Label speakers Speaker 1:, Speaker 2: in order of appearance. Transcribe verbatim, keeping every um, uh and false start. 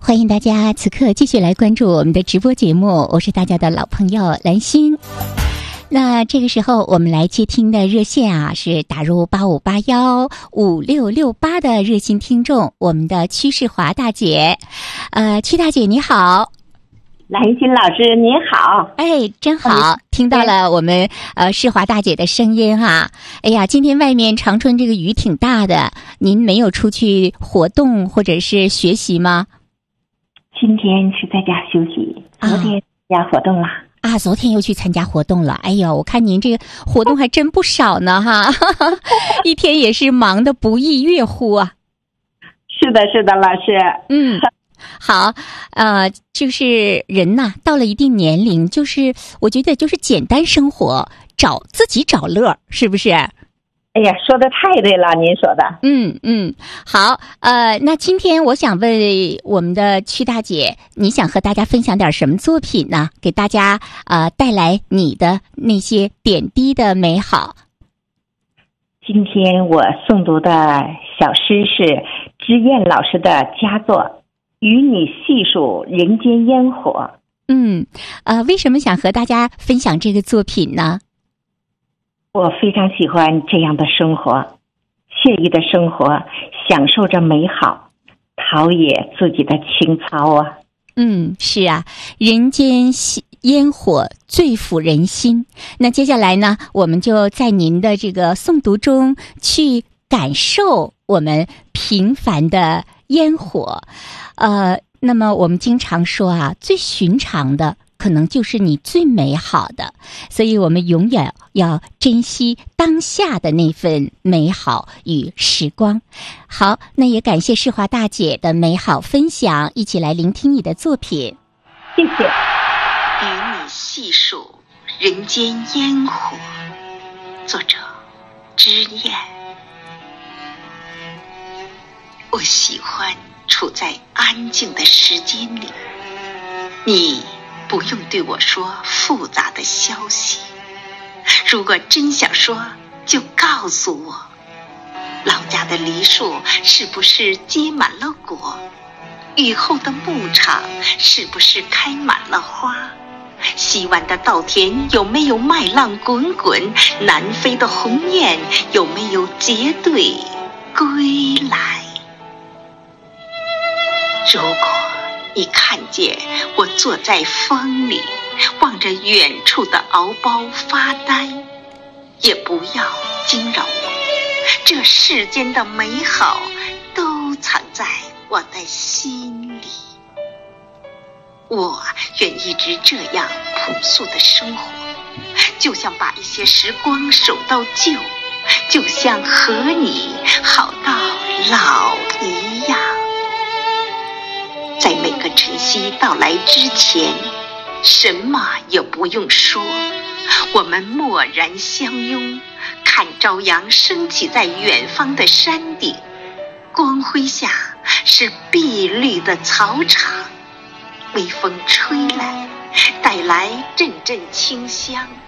Speaker 1: 欢迎大家此刻继续来关注我们的直播节目，我是大家的老朋友兰心。那这个时候我们来接听的热线啊，是打入八五八幺五六六八的热心听众，我们的曲世华大姐。呃，曲大姐你好。
Speaker 2: 兰心老师您好。
Speaker 1: 哎，真好，听到了我们呃世华大姐的声音哈。哎呀，今天外面长春这个雨挺大的，您没有出去活动或者是学习吗？
Speaker 2: 今天是在家休息，昨天参加活动了。
Speaker 1: 啊，昨天又去参加活动了。哎呦，我看您这个活动还真不少呢哈，一天也是忙得不亦乐乎啊。
Speaker 2: 是的，是的，老师。
Speaker 1: 嗯，好，呃，就是人呐，到了一定年龄，就是我觉得就是简单生活，找自己找乐，是不是？
Speaker 2: 哎呀，说的太对了，您说的。
Speaker 1: 嗯嗯，好，呃，那今天我想问我们的曲大姐，你想和大家分享点什么作品呢？给大家呃带来你的那些点滴的美好。
Speaker 2: 今天我诵读的小诗是知燕老师的佳作《与你细数人间烟火》。
Speaker 1: 嗯，呃，为什么想和大家分享这个作品呢？
Speaker 2: 我非常喜欢这样的生活，惬意的生活，享受着美好，陶冶自己的情操啊。
Speaker 1: 嗯，是啊，人间烟火最抚人心。那接下来呢，我们就在您的这个诵读中去感受我们平凡的烟火。呃，那么我们经常说啊，最寻常的可能就是你最美好的，所以我们永远要珍惜当下的那份美好与时光。好，那也感谢世华大姐的美好分享，一起来聆听你的作品。
Speaker 2: 谢谢。
Speaker 3: 与你细数人间烟火，作者知燕。我喜欢处在安静的时间里，你不用对我说复杂的消息，如果真想说，就告诉我，老家的梨树是不是结满了果？雨后的牧场是不是开满了花？西湾的稻田有没有麦浪滚滚？南飞的鸿雁有没有结队归来？如果你看见我坐在风里，望着远处的敖包发呆，也不要惊扰我，这世间的美好都藏在我的心里。我愿一直这样朴素的生活，就像把一些时光守到旧，就像和你好到老一样。在每个晨曦到来之前，什么也不用说，我们默然相拥，看朝阳升起在远方的山顶，光辉下是碧绿的草场，微风吹来，带来阵阵清香。